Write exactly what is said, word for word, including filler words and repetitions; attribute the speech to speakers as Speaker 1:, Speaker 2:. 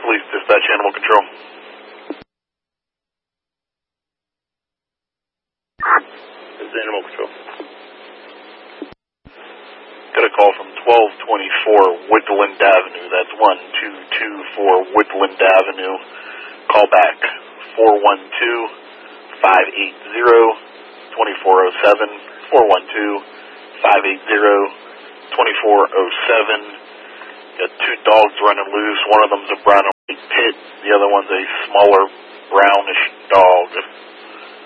Speaker 1: Police dispatch, animal control.
Speaker 2: This is animal control.
Speaker 1: Got a call from twelve twenty-four Woodland Avenue. That's one two two four Woodland Avenue. Call back four one two, five eight zero, two four zero seven, four one two, five eight zero, two four zero seven. Got two dogs running loose. One of them's a brown and white pit. The other one's a smaller brownish dog.